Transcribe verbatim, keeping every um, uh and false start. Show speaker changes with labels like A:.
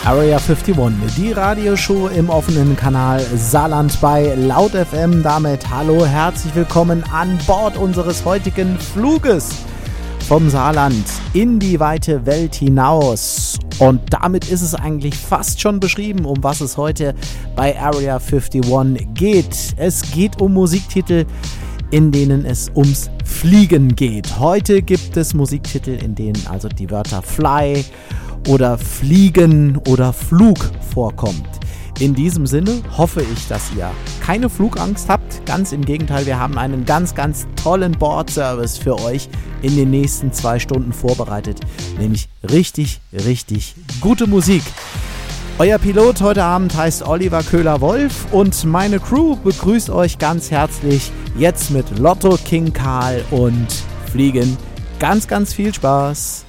A: Area einundfünfzig, die Radioshow im offenen Kanal Saarland bei Laut F M. Damit hallo, herzlich willkommen an Bord unseres heutigen Fluges vom Saarland in die weite Welt hinaus. Und damit ist es eigentlich fast schon beschrieben, um was es heute bei Area einundfünfzig geht. Es geht um Musiktitel, in denen es ums Fliegen geht. Heute gibt es Musiktitel, in denen also die Wörter Fly oder Fliegen oder Flug vorkommt. In diesem Sinne hoffe ich, dass ihr keine Flugangst habt. Ganz im Gegenteil, wir haben einen ganz, ganz tollen Bordservice für euch in den nächsten zwei Stunden vorbereitet. Nämlich richtig, richtig gute Musik. Euer Pilot heute Abend heißt Oliver Köhler-Wolf und meine Crew begrüßt euch ganz herzlich jetzt mit Lotto King Karl und Fliegen. Ganz, ganz viel Spaß!